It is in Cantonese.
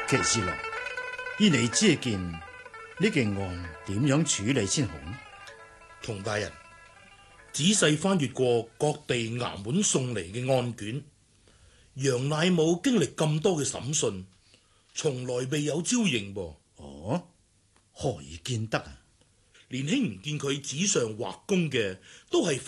騎士郎，依你之見，呢件案點樣處理先好呢？ 童大人，仔細翻閱過各地衙門送嚟嘅案卷，楊乃武經歷咁多嘅審訊，從來未有招認噃。 哦，何以見得啊？ 年輕唔見佢紙上畫工嘅，都係